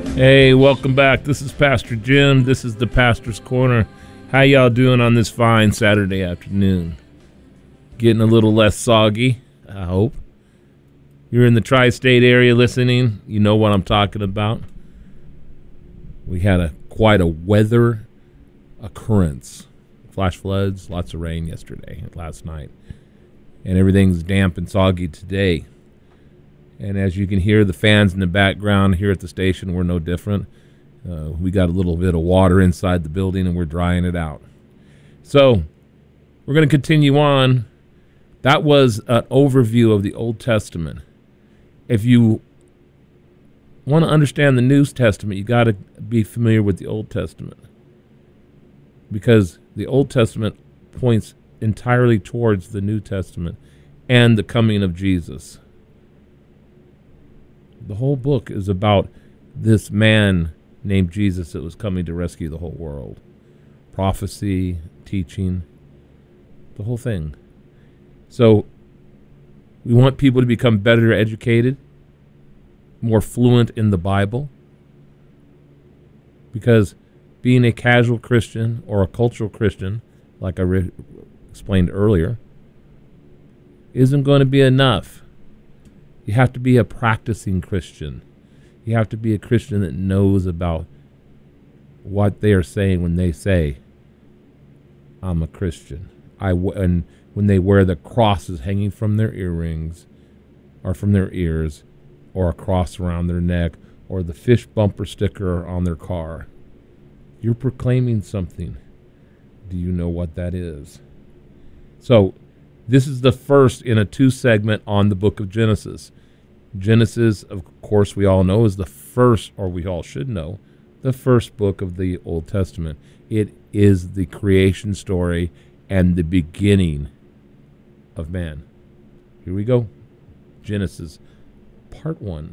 Hey, welcome back. This is Pastor Jim. This is the Pastor's Corner. How y'all doing on this fine Saturday afternoon? Getting a little less soggy, I hope. You're in the tri-state area listening. You know what I'm talking about. We had quite a weather occurrence. Flash floods, lots of rain last night. And everything's damp and soggy today. And as you can hear, the fans in the background here at the station, we're no different. We got a little bit of water inside the building, and we're drying it out. So we're going to continue on. That was an overview of the Old Testament. If you want to understand the New Testament, you got to be familiar with the Old Testament, because the Old Testament points entirely towards the New Testament and the coming of Jesus. The whole book is about this man named Jesus that was coming to rescue the whole world. Prophecy, teaching, the whole thing. So we want people to become better educated, more fluent in the Bible, because being a casual Christian or a cultural Christian, like I explained earlier, isn't going to be enough. You have to be a practicing Christian. You have to be a Christian that knows about what they are saying when they say, I'm a Christian. And when they wear the crosses hanging from their earrings or from their ears, or a cross around their neck, or the fish bumper sticker on their car, you're proclaiming something. Do you know what that is? So this is the first in a 2-segment on the book of Genesis. Genesis, of course, we all know is the first, or we all should know, the first book of the Old Testament. It is the creation story and the beginning of man. Here we go. Genesis, part 1.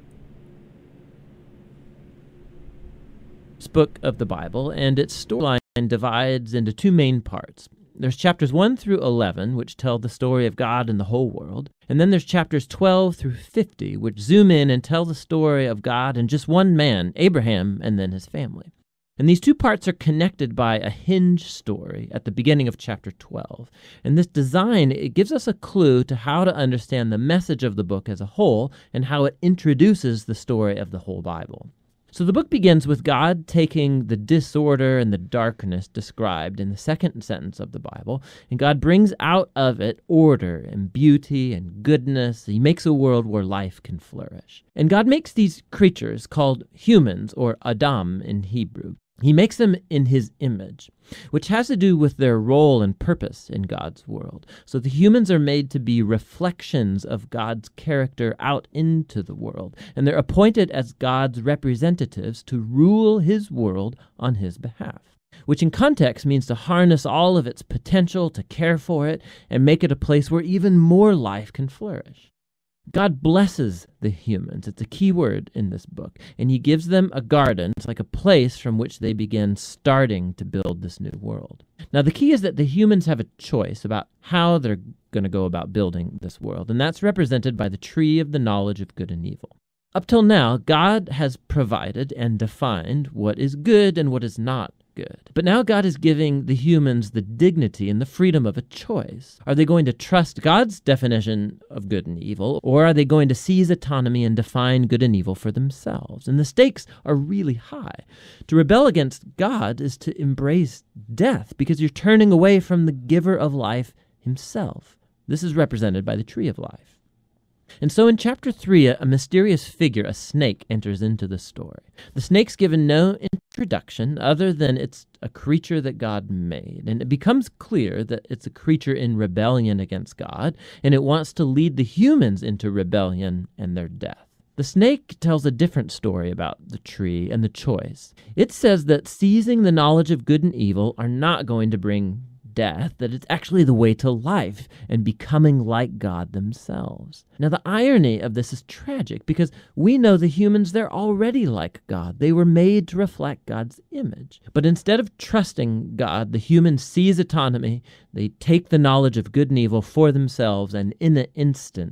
This book of the Bible and its storyline divides into 2 main parts. There's chapters 1 through 11, which tell the story of God and the whole world. And then there's chapters 12 through 50, which zoom in and tell the story of God and just one man, Abraham, and then his family. And these 2 parts are connected by a hinge story at the beginning of chapter 12. And this design, it gives us a clue to how to understand the message of the book as a whole and how it introduces the story of the whole Bible. So the book begins with God taking the disorder and the darkness described in the second sentence of the Bible, and God brings out of it order and beauty and goodness. He makes a world where life can flourish. And God makes these creatures called humans, or Adam in Hebrew. He makes them in his image, which has to do with their role and purpose in God's world. So the humans are made to be reflections of God's character out into the world, and they're appointed as God's representatives to rule his world on his behalf, which in context means to harness all of its potential, to care for it, and make it a place where even more life can flourish. God blesses the humans. It's a key word in this book. And he gives them a garden. It's like a place from which they begin starting to build this new world. Now, the key is that the humans have a choice about how they're going to go about building this world. And that's represented by the tree of the knowledge of good and evil. Up till now, God has provided and defined what is good and what is not good. But now God is giving the humans the dignity and the freedom of a choice. Are they going to trust God's definition of good and evil, or are they going to seize autonomy and define good and evil for themselves? And the stakes are really high. To rebel against God is to embrace death, because you're turning away from the giver of life himself. This is represented by the tree of life. And so in chapter 3, a mysterious figure, a snake, enters into the story. The snake's given no introduction other than it's a creature that God made. And it becomes clear that it's a creature in rebellion against God, and it wants to lead the humans into rebellion and their death. The snake tells a different story about the tree and the choice. It says that seizing the knowledge of good and evil are not going to bring death, that it's actually the way to life and becoming like God themselves. Now, the irony of this is tragic, because we know the humans, they're already like God. They were made to reflect God's image. But instead of trusting God, the humans seize autonomy, they take the knowledge of good and evil for themselves, and in an instant,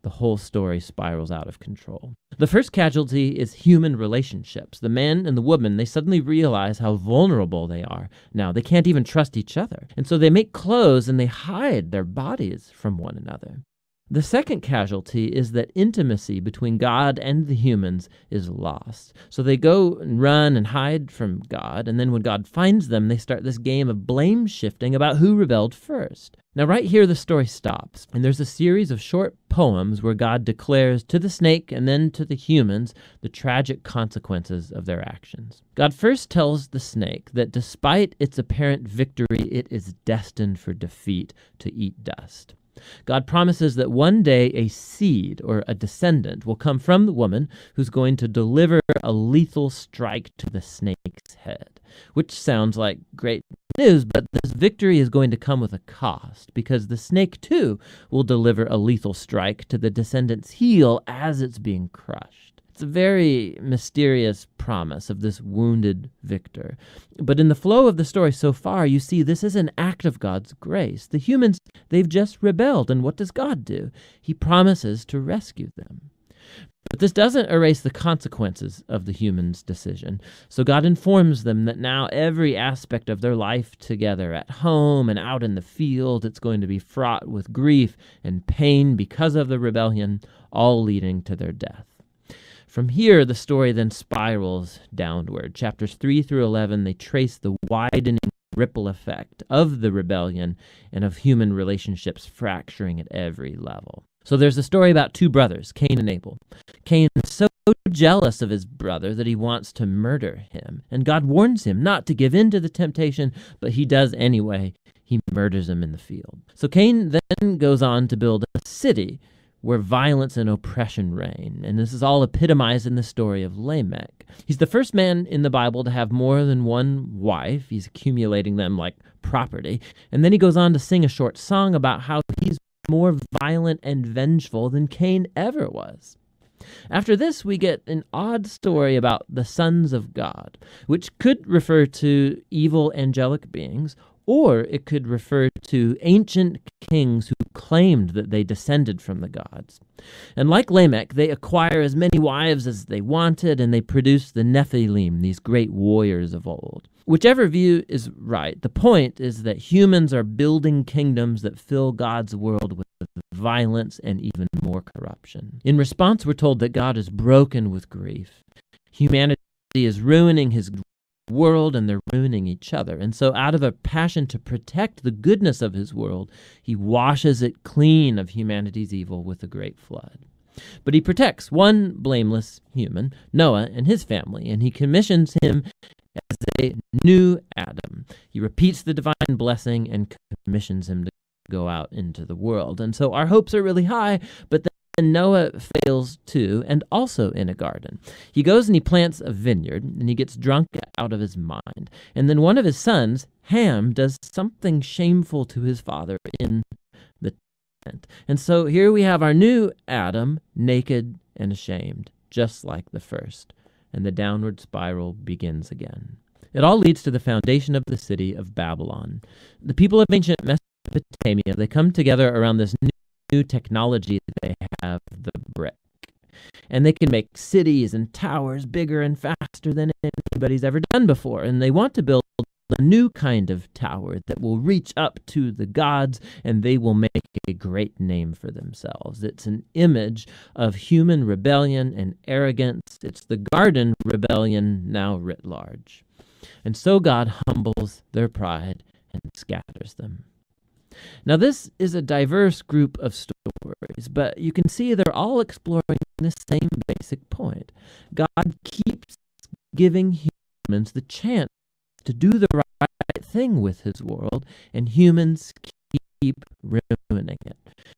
the whole story spirals out of control. The first casualty is human relationships. The man and the woman, they suddenly realize how vulnerable they are. Now, they can't even trust each other. And so they make clothes and they hide their bodies from one another. The second casualty is that intimacy between God and the humans is lost. So they go and run and hide from God, and then when God finds them, they start this game of blame shifting about who rebelled first. Now, right here, the story stops, and there's a series of short poems where God declares to the snake and then to the humans the tragic consequences of their actions. God first tells the snake that despite its apparent victory, it is destined for defeat, to eat dust. God promises that one day a seed or a descendant will come from the woman who's going to deliver a lethal strike to the snake's head, which sounds like great news, but this victory is going to come with a cost because the snake too will deliver a lethal strike to the descendant's heel as it's being crushed. It's a very mysterious promise of this wounded victor. But in the flow of the story so far, you see this is an act of God's grace. The humans, they've just rebelled, and what does God do? He promises to rescue them. But this doesn't erase the consequences of the humans' decision. So God informs them that now every aspect of their life together, at home and out in the field, it's going to be fraught with grief and pain because of the rebellion, all leading to their death. From here, the story then spirals downward. Chapters 3 through 11, they trace the widening ripple effect of the rebellion and of human relationships fracturing at every level. So there's a story about two brothers, Cain and Abel. Cain is so jealous of his brother that he wants to murder him. And God warns him not to give in to the temptation, but he does anyway. He murders him in the field. So Cain then goes on to build a city where violence and oppression reign. And this is all epitomized in the story of Lamech. He's the first man in the Bible to have more than one wife. He's accumulating them like property. And then he goes on to sing a short song about how he's more violent and vengeful than Cain ever was. After this, we get an odd story about the sons of God, which could refer to evil angelic beings, or it could refer to ancient kings who claimed that they descended from the gods. And like Lamech, they acquire as many wives as they wanted, and they produce the Nephilim, these great warriors of old. Whichever view is right, the point is that humans are building kingdoms that fill God's world with violence and even more corruption. In response, we're told that God is broken with grief. Humanity is ruining his world, and they're ruining each other. And so out of a passion to protect the goodness of his world, he washes it clean of humanity's evil with a great flood. But he protects one blameless human, Noah, and his family, and he commissions him as a new Adam. He repeats the divine blessing and commissions him to go out into the world. And so our hopes are really high, but then Noah fails too, and also in a garden. He goes and he plants a vineyard, and he gets drunk out of his mind. And then one of his sons, Ham, does something shameful to his father in the tent. And so here we have our new Adam, naked and ashamed, just like the first. And the downward spiral begins again. It all leads to the foundation of the city of Babylon. The people of ancient Mesopotamia, they come together around this new technology they have, the brick. And they can make cities and towers bigger and faster than anybody's ever done before. And they want to build a new kind of tower that will reach up to the gods, and they will make a great name for themselves. It's an image of human rebellion and arrogance. It's the garden rebellion now writ large. And so God humbles their pride and scatters them. Now, this is a diverse group of stories, but you can see they're all exploring the same basic point. God keeps giving humans the chance to do the right thing with his world, and humans keep ruining it.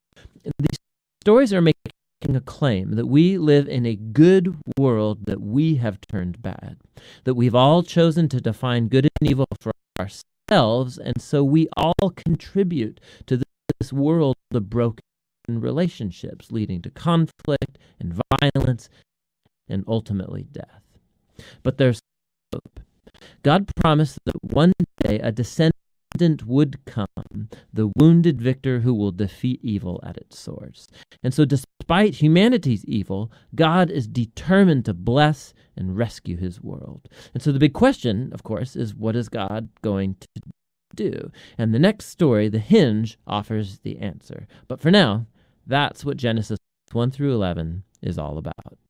These stories are making a claim that we live in a good world that we have turned bad, that we've all chosen to define good and evil for ourselves, and so we all contribute to this world of broken relationships, leading to conflict and violence and ultimately death. But there's hope. God promised that one day a descendant would come, the wounded victor who will defeat evil at its source. And so despite humanity's evil, God is determined to bless and rescue his world. And so the big question, of course, is what is God going to do? And the next story, The Hinge, offers the answer. But for now, that's what Genesis 1 through 11 is all about.